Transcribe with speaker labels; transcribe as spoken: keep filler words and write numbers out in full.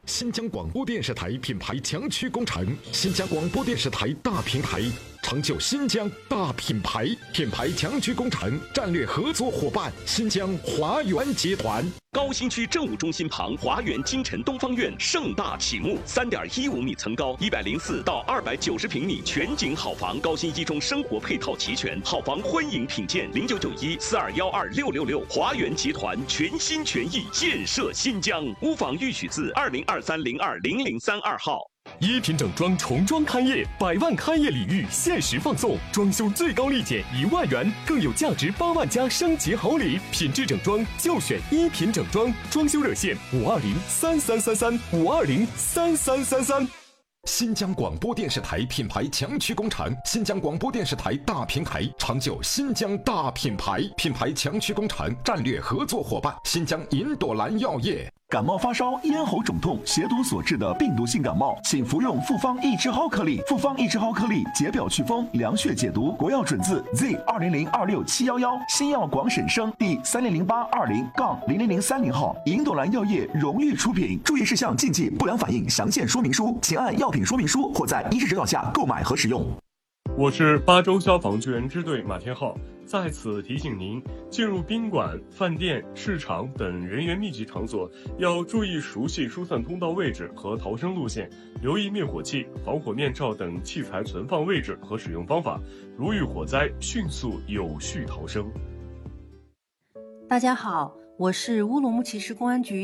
Speaker 1: 新疆广播电视台品牌强驱工程，新疆广播电视台大平台，成就新疆大品牌。品牌强驱工程战略合作伙伴：新疆华源集团。
Speaker 2: 高新区政务中心旁华源京城东方院盛大启幕，三点一五米层高，一百零四到二百九十平米全景好房，高新一中生活配套齐全，好房欢迎品鉴。零九九一四二幺二六六六，华源集团全心全意建设新疆。屋房预许字二零二三零二零零三二号。
Speaker 3: 一品整装重装开业，百万开业礼遇限时放送，装修最高立减一万元，更有价值八万加升级好礼。品质整装就选一品整装，装修热线五二零三三三三五二零三三三三。
Speaker 1: 新疆广播电视台品牌强驱工程，新疆广播电视台大平台，成就新疆大品牌。品牌强驱工程战略合作伙伴：新疆银朵兰药业。
Speaker 4: 感冒发烧、咽喉肿痛、血毒所致的病毒性感冒，请服用复方益智蒿颗粒。复方益智蒿颗粒解表祛风、凉血解毒。国药准字 Z 二零零二六七幺幺，新药广审生第三零零八二零杠零零零三零号。银朵兰药业荣誉出品。注意事项、禁忌、不良反应详见说明书，请按药品说明书或在医师指导下购买和使用。
Speaker 3: 我是巴州消防救援支队马天浩，在此提醒您，进入宾馆、饭店、市场等人员密集场所，要注意熟悉疏散通道位置和逃生路线，留意灭火器、防火面罩等器材存放位置和使用方法，如遇火灾，迅速有序逃生。
Speaker 5: 大家好，我是乌鲁木齐市公安局